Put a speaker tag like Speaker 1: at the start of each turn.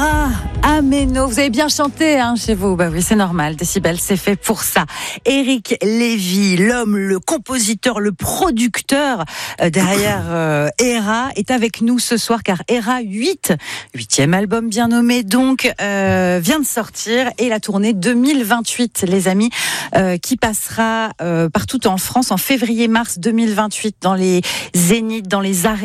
Speaker 1: Era, Ameno. Vous avez bien chanté chez vous. Bah oui, c'est normal. Décibel, c'est fait pour ça. Éric Lévy, l'homme, le compositeur, le producteur derrière Era, est avec nous ce soir car Era 8e album bien nommé donc, vient de sortir et la tournée 2028, les amis, qui passera partout en France en février-mars 2028 dans les zéniths, dans les arènes.